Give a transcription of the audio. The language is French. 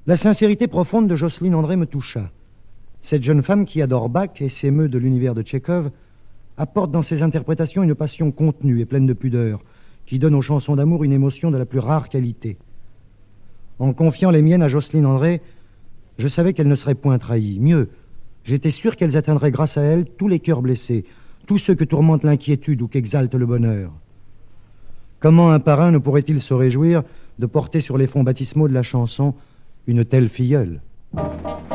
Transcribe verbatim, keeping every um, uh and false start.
La sincérité profonde de Jocelyne André me toucha. Cette jeune femme qui adore Bach et s'émeut de l'univers de Tchekhov apporte dans ses interprétations une passion contenue et pleine de pudeur qui donne aux chansons d'amour une émotion de la plus rare qualité. En confiant les miennes à Jocelyne André, je savais qu'elles ne seraient point trahies. Mieux, j'étais sûr qu'elles atteindraient grâce à elles tous les cœurs blessés, tous ceux que tourmente l'inquiétude ou qu'exalte le bonheur. Comment un parrain ne pourrait-il se réjouir de porter sur les fonds baptismaux de la chanson une telle filleule ?